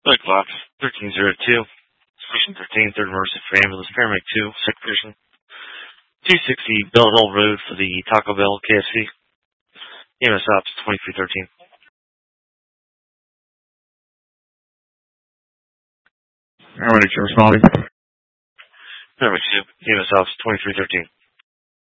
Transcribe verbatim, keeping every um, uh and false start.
Black Box, thirteen oh two, Station thirteen, third emergency for ambulance, paramedic two, second position, two sixty Bell Hill Road for the Taco Bell K F C, E M S Ops twenty-three thirteen. Paramedic two responding. Paramedic two, E M S Ops twenty-three thirteen.